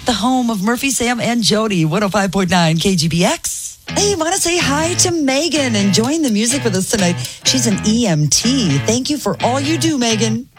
the home of Murphy, Sam, and Jody, 105.9 KGBX. Hey, want to say hi to Megan, enjoying the music with us tonight. She's an EMT. Thank you for all you do, Megan.